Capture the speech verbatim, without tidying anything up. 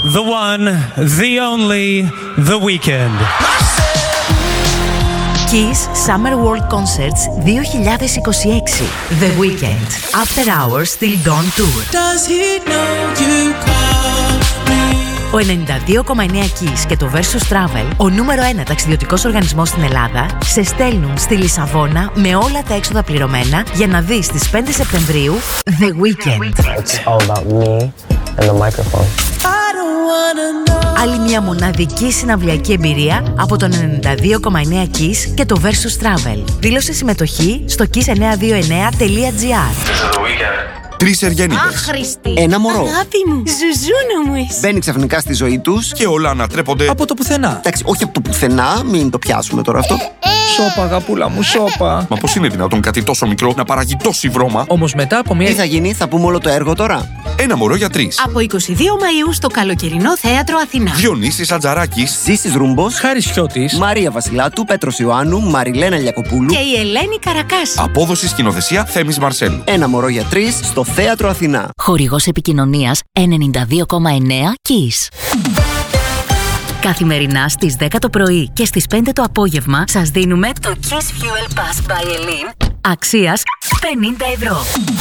The one, the only, The Weeknd. Kiss Summer World Concerts δύο χιλιάδες είκοσι έξι. The Weeknd. After Hours Till Dawn Tour. Does he know you call me? Ο ενενήντα δύο κόμμα εννέα Kiss και το Versus Travel, ο νούμερο ένα ταξιδιωτικός οργανισμός στην Ελλάδα, σε στέλνουν στη Λισαβόνα με όλα τα έξοδα πληρωμένα για να δεις στις πέντε Σεπτεμβρίου The Weeknd. It's all about me and the microphone. Άλλη μια μοναδική συναυλιακή εμπειρία από τον ενενήντα δύο κόμμα εννέα Kiss και το Versus Travel. Δήλωσε συμμετοχή στο kiss εννιακόσια είκοσι εννέα τελεία gr. Τρεις Εργένιδες. Άχρηστη! Ένα μωρό. Αγάπη μου, ζουζούνα μου είσαι. Μπαίνει ξαφνικά στη ζωή τους. Και όλα ανατρέπονται Από το πουθενά. Εντάξει, όχι από το πουθενά, μην το πιάσουμε τώρα αυτό. Σώπα, αγαπούλα μου, σώπα. Μα πώς είναι δυνατόν κάτι τόσο μικρό να παράγει τόση βρώμα? Όμως μετά από μια. Τι θα γίνει, θα πούμε όλο το έργο τώρα. Ένα μωρό για τρεις. Από είκοσι δύο Μαΐου στο καλοκαιρινό θέατρο Αθηνά. Διονύσης Ατζαράκης. Ζήσης Ρούμπος, Χάρης Χιώτης. Μαρία Βασιλάτου, Πέτρος Ιωάννου, Μαριλένα Λιακοπούλου. Και η Ελένη Καρακάση. Απόδοση σκηνοθεσία Θέμης Μαρσέλου. Ένα μωρό για τρεις στο θέατρο Αθηνά. Χορηγός επικοινωνίας ενενήντα δύο κόμμα εννέα Kiss. Καθημερινά στις δέκα το πρωί και στις πέντε το απόγευμα σας δίνουμε το Kiss Fuel Pass by Elin αξίας πενήντα ευρώ.